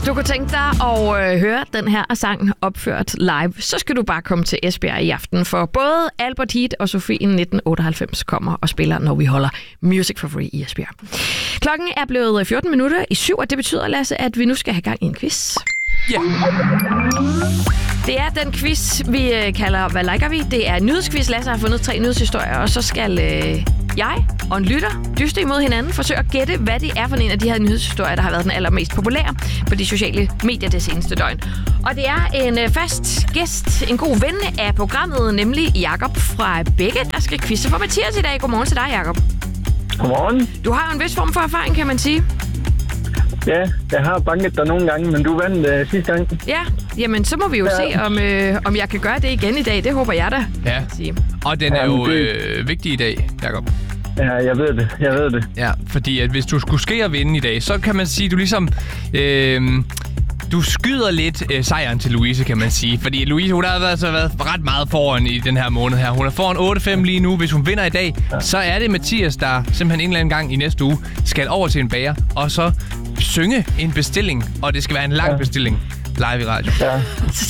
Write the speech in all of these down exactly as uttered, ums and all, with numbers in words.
du kunne tænke dig at øh, høre den her sang opført live, så skal du bare komme til Esbjerg i aften, for både Albert Heat og Sofie nitten otteoghalvfems kommer og spiller, når vi holder Music for Free i Esbjerg. Klokken er blevet fjorten minutter i syv, og det betyder, Lasse, at vi nu skal have gang i en quiz. Ja. Det er den quiz, vi øh, kalder Hvad liker vi? Det er en nyhedsquiz. Lasse har fundet tre nyhedshistorier, og så skal øh, jeg og en lytter dyste imod hinanden, forsøge at gætte, hvad det er for en af de her nyhedshistorier, der har været den allermest populære på de sociale medier det seneste døgn. Og det er en øh, fast gæst, en god ven af programmet, nemlig Jakob fra Begge, der skal quizze for Mathias i dag. Godmorgen til dig, Jakob. Godmorgen. Du har jo en vis form for erfaring, kan man sige. Ja, jeg har banket dig nogle gange, men du vandt øh, sidste gang. Ja, jamen så må vi jo ja. se, om, øh, om jeg kan gøre det igen i dag. Det håber jeg da. Ja, sige. Og den er jo øh, vigtig i dag, Jakob. Ja, jeg ved det. Jeg ved det. Ja, fordi at hvis du skulle ske at vinde i dag, så kan man sige, at du ligesom... Øh, Du skyder lidt øh, sejren til Louise, kan man sige. Fordi Louise, hun har altså været ret meget foran i den her måned her. Hun er foran otte fem lige nu. Hvis hun vinder i dag, ja. så er det Mathias, der simpelthen en eller anden gang i næste uge skal over til en bager og så synge en bestilling. Og det skal være en lang ja. bestilling live i radio. Ja.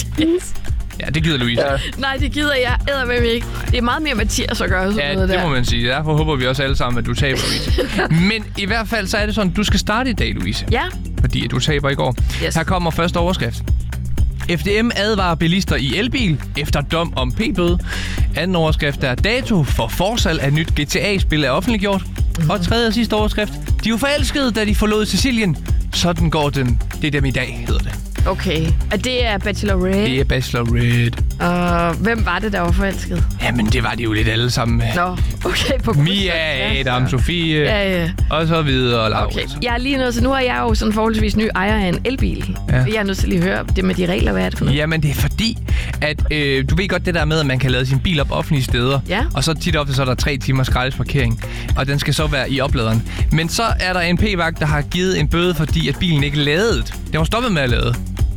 Ja, det gider Louise. Ja. Nej, det gider jeg eddermame ikke. Det er meget mere Mathias at gøre sådan ja, noget der. det må man sige. Derfor håber vi også alle sammen, at du taber, Louise. Men i hvert fald så er det sådan, at du skal starte i dag, Louise. Ja. Fordi du taber i går. Yes. Her kommer første overskrift. F D M advarer bilister i elbil efter dom om p-bøde. Anden overskrift er dato for forsalg af nyt G T A-spil er offentliggjort. Mm-hmm. Og tredje og sidste overskrift. De er jo forelskede, da de forlod Sicilien. Sådan går dem. Det er dem i dag, hedder det. Okay. Og det er Bachelorette? Det er Bachelorette. Og hvem var det, der var forelsket? Jamen, det var de jo lidt alle sammen. Nå, okay. På Mia, Adam, Sofie, ja, ja. og så videre. Og okay. Jeg er lige nødt til, nu er jeg jo sådan forholdsvis ny ejer af en elbil. Ja. Jeg er nødt til lige at høre det med de regler, hvad er det for noget? Jamen, det er fordi, at øh, du ved godt det der med, at man kan lade sin bil op offentlige steder. Ja. Og så tit ofte, så er der tre timers gratis parkering. Og den skal så være i opladeren. Men så er der en p-vagt, der har givet en bøde, fordi at bilen ikke ladede. Den var stoppet med at lade.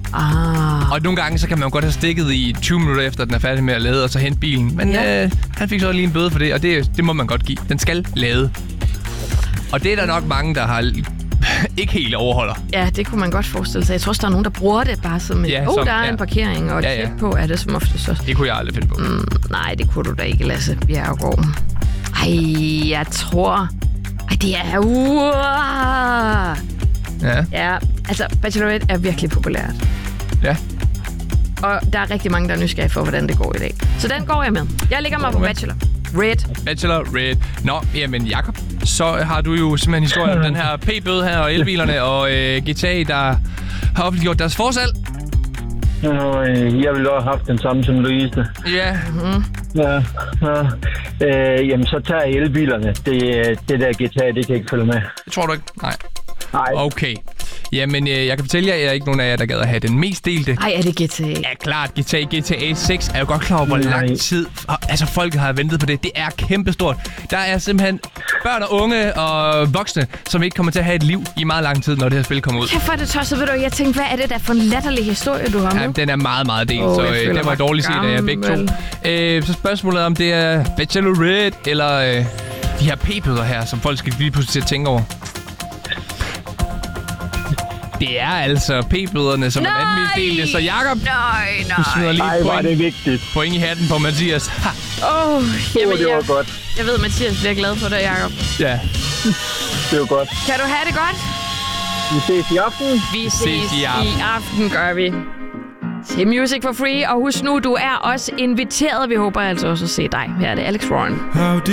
Ah. Og nogle gange, så kan man jo godt have stikket i tyve minutter efter, at den er færdig med at lade, og så hente bilen. Men ja. øh, han fik så lige en bøde for det, og det, det må man godt give. Den skal lade. Og det er der nok mange, der har ikke helt overholder. Ja, det kunne man godt forestille sig. Jeg tror også, der er nogen, der bruger det bare som, ja, oh, som, der er ja. en parkering, og et ja, ja. klip på er det som ofte så. Det kunne jeg aldrig finde på. Mm, nej, det kunne du da ikke, Lasse Bjerregaard. Ej, jeg tror... Ej, det er... Uh... Ja. Ja, altså, Bachelorette er virkelig populært. Ja. Og der er rigtig mange, der er nysgerrige for, hvordan det går i dag. Så den går jeg med. Jeg ligger mig på Bachelor. Red. Bachelor, Red. Nå, jamen Jakob, så har du jo simpelthen historien om den her p-bøde her, og elbilerne, og øh, G T A, der har offentliggjort deres forsalg. Og, øh, jeg ville også have haft den samme som Louise. Ja. Mm-hmm. Ja, ja. Øh, jamen, så tager jeg elbilerne. Det, det der G T A, det kan ikke følge med. Det tror du ikke? Nej. Nej. Okay. Jamen, øh, jeg kan fortælle jer, at jeg er ikke nogen af jer, der gad at have den mest delte. Ej, er det G T A? Ja, klart. G T A, G T A seks er jo godt klar over, hvor lang tid... Altså, folket har ventet på det. Det er kæmpestort. Der er simpelthen børn og unge og voksne, som ikke kommer til at have et liv i meget lang tid, når det her spil kommer ud. Kæft, hvor er det tosset, ved du. Jeg tænkte, hvad er det der for en latterlig historie, du har med? Ja, den er meget, meget delt, oh, så øh, det var dårligt set af jer begge to. Øh, så spørgsmålet er, om det er Bachelorette eller øh, de her p-bøder her, som folk skal lige pludselig til at tænke over. Det er altså p-bøderne, som er den anden mest delte. Så Jakob, nej, nej. du smider lige Ej, point, det vigtigt. point i hatten på Mathias. Åh, oh, jamen, det var jeg, godt. Jeg ved, Mathias bliver glad for dig, Jakob. Ja. Det var godt. Kan du have det godt? Vi ses i aften. Vi ses, ses i aften. i aften, gør vi. Til Music for Free. Og husk nu, du er også inviteret. Vi håber altså også at se dig. Her er det Alex Warren.